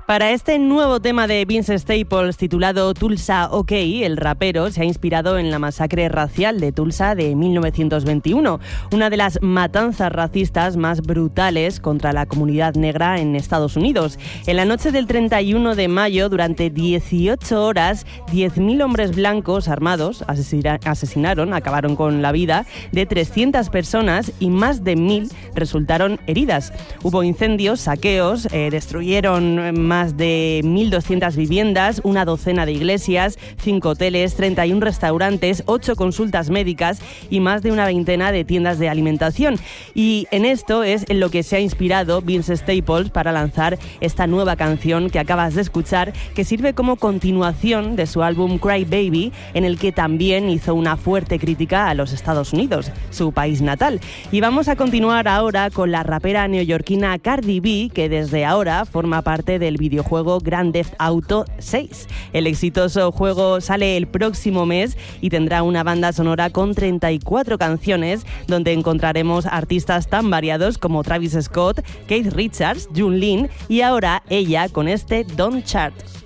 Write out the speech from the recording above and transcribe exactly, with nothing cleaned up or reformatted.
Para este nuevo tema de Vince Staples titulado Tulsa OK, el rapero se ha inspirado en la masacre racial de Tulsa de mil novecientos veintiuno, una de las matanzas racistas más brutales contra la comunidad negra en Estados Unidos. En la noche del treinta y uno de mayo, durante dieciocho horas, diez mil hombres blancos armados asesina- asesinaron, acabaron con la vida de trescientas personas y más de mil resultaron heridas. Hubo incendios, saqueos, eh, destruyeron más de mil doscientas viviendas, una docena de iglesias, cinco hoteles, treinta y uno restaurantes, ocho consultas médicas y más de una veintena de tiendas de alimentación. Y en esto es en lo que se ha inspirado Vince Staples para lanzar esta nueva canción que acabas de escuchar, que sirve como continuación de su álbum Cry Baby, en el que también hizo una fuerte crítica a los Estados Unidos, su país natal. Y vamos a continuar ahora con la rapera neoyorquina Cardi B, que desde ahora forma parte del videojuego Grand Theft Auto seis. El exitoso juego sale el próximo mes y tendrá una banda sonora con treinta y cuatro canciones, donde encontraremos artistas tan variados como Travis Scott, Keith Richards, Jun Lin y ahora ella con este Don't Chart.